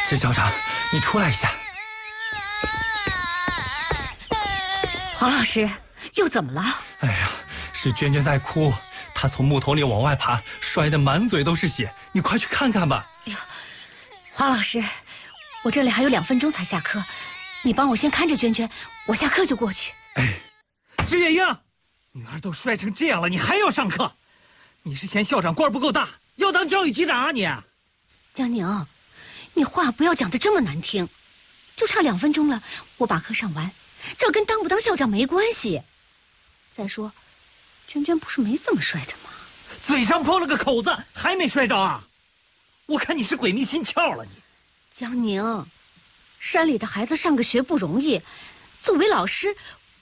支校长，你出来一下。 黄老师，又怎么了？ 哎呀，是娟娟在哭，她从木桶里往外爬，摔得满嘴都是血。你快去看看吧。 哎呦，黄老师，我这里还有2分钟才下课，你帮我先看着娟娟，我下课就过去。 哎， 支月英，女儿都摔成这样了，你还要上课？你是嫌校长官不够大，要当教育局长啊你？ 江宁，你话不要讲得这么难听，就差2分钟了，我把课上完，这跟当不当校长没关系。再说，娟娟不是没怎么摔着吗？ 嘴上破了个口子，还没摔着啊？我看你是鬼迷心窍了你。 江宁，山里的孩子上个学不容易，作为老师，